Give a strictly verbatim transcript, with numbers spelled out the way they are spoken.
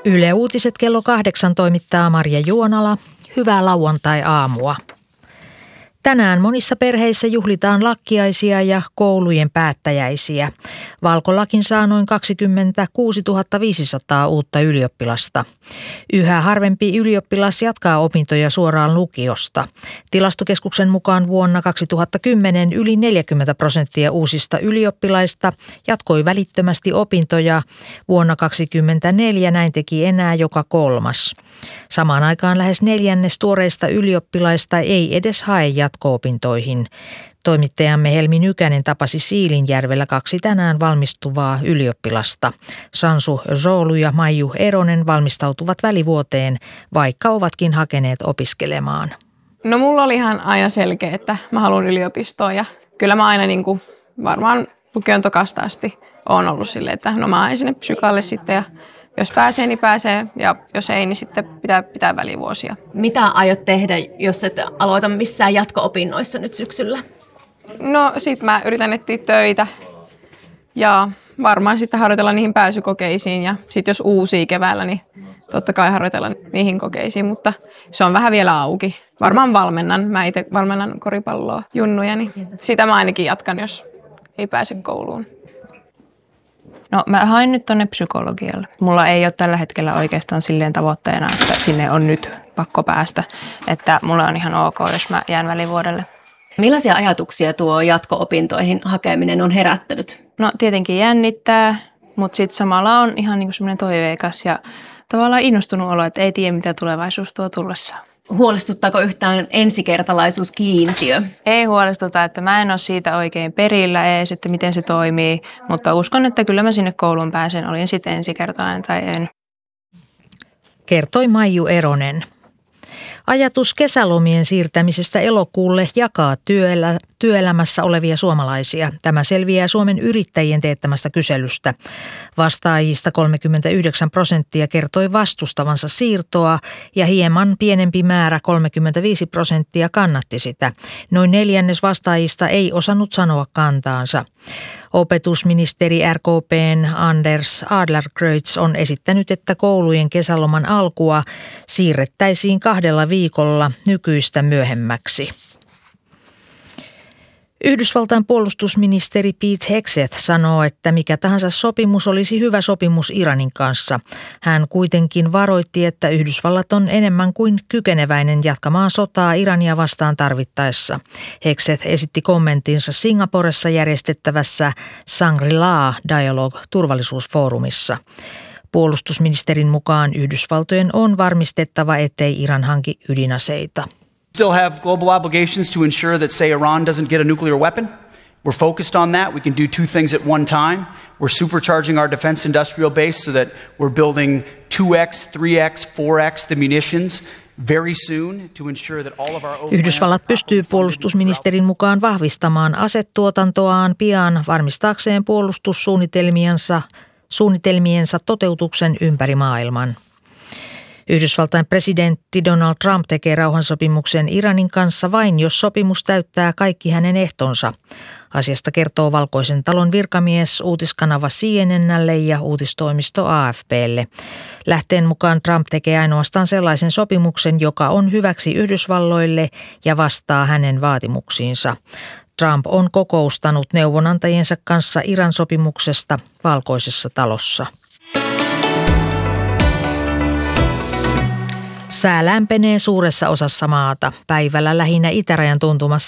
Yle Uutiset kello kahdeksan toimittaa Marja Juonala. Hyvää lauantai-aamua. Tänään monissa perheissä juhlitaan lakkiaisia ja koulujen päättäjäisiä. Valkolakin saa noin kaksikymmentäkuusituhatta viisisataa uutta ylioppilasta. Yhä harvempi ylioppilas jatkaa opintoja suoraan lukiosta. Tilastokeskuksen mukaan vuonna kaksituhattakymmenen yli neljäkymmentä prosenttia uusista ylioppilaista jatkoi välittömästi opintoja. Vuonna kaksituhattakaksikymmentäneljä näin teki enää joka kolmas. Samaan aikaan lähes neljännes tuoreista ylioppilaista ei edes hae jatko-opintoihin. Toimittajamme Helmi Nykänen tapasi Siilinjärvellä kaksi tänään valmistuvaa ylioppilasta. Sansu Zoolu ja Maiju Eronen valmistautuvat välivuoteen, vaikka ovatkin hakeneet opiskelemaan. No mulla oli ihan aina selkeä, että mä haluan yliopistoon ja kyllä mä aina niin kuin varmaan lukion tokasta asti oon ollut silleen, että no mä aina sinne psykalle sitten ja jos pääsee, niin pääsee ja jos ei, niin sitten pitää pitää välivuosia. Mitä aiot tehdä, jos et aloita missään jatko-opinnoissa nyt syksyllä? No sit mä yritän etsiä töitä ja varmaan sitten harjoitella niihin pääsykokeisiin ja sitten jos uusia keväällä, niin totta kai harjoitella niihin kokeisiin, mutta se on vähän vielä auki. Varmaan valmennan, mä itse valmennan koripalloa junnuja, niin sitä mä ainakin jatkan, jos ei pääse kouluun. No mä hain nyt tonne psykologialle. Mulla ei ole tällä hetkellä oikeastaan silleen tavoitteena, että sinne on nyt pakko päästä. Että mulla on ihan ok, jos mä jään välivuodelle. Millaisia ajatuksia tuo jatko-opintoihin hakeminen on herättänyt? No tietenkin jännittää, mutta sitten samalla on ihan niinku semmoinen toiveikas ja tavallaan innostunut olo, että ei tiedä mitä tulevaisuus tuo tullessaan. Huolestuttaako yhtään ensikertalaisuuskiintiö? Ei huolestuta, että mä en ole siitä oikein perillä edes, että miten se toimii, mutta uskon, että kyllä mä sinne kouluun pääsen, olin sitten ensikertalainen tai en. Kertoi Maiju Eronen. Ajatus kesälomien siirtämisestä elokuulle jakaa työelä, työelämässä olevia suomalaisia. Tämä selviää Suomen yrittäjien teettämästä kyselystä. Vastaajista kolmekymmentäyhdeksän prosenttia kertoi vastustavansa siirtoa ja hieman pienempi määrä kolmekymmentäviisi prosenttia kannatti sitä. Noin neljännes vastaajista ei osannut sanoa kantaansa. Opetusministeri R K P:n Anders Adlercreutz on esittänyt, että koulujen kesäloman alkua siirrettäisiin kahdella viikolla nykyistä myöhemmäksi. Yhdysvaltain puolustusministeri Pete Hegseth sanoo, että mikä tahansa sopimus olisi hyvä sopimus Iranin kanssa. Hän kuitenkin varoitti, että Yhdysvallat on enemmän kuin kykeneväinen jatkamaan sotaa Irania vastaan tarvittaessa. Hegseth esitti kommenttinsa Singaporessa järjestettävässä Shangri-La Dialogue-turvallisuusfoorumissa. Puolustusministerin mukaan Yhdysvaltojen on varmistettava, ettei Iran hanki ydinaseita. Still have global obligations to ensure that, say, Iran doesn't get a nuclear weapon. We're focused on that. We can do two things at one time. We're supercharging our defense industrial base so that we're building two X, three X, four X the munitions very soon to ensure that all of our... Yhdysvallat pystyy puolustusministerin mukaan vahvistamaan asetuotantoaan pian varmistaakseen puolustussuunnitelmiensa suunnitelmiensa toteutuksen ympäri maailman. Yhdysvaltain presidentti Donald Trump tekee rauhansopimuksen Iranin kanssa vain, jos sopimus täyttää kaikki hänen ehtonsa. Asiasta kertoo Valkoisen talon virkamies uutiskanava C N N:lle ja uutistoimisto A F P:lle. Lähteen mukaan Trump tekee ainoastaan sellaisen sopimuksen, joka on hyväksi Yhdysvalloille ja vastaa hänen vaatimuksiinsa. Trump on kokoustanut neuvonantajiensa kanssa Iran sopimuksesta Valkoisessa talossa. Sää lämpenee suuressa osassa maata. Päivällä lähinnä itärajan tuntumassa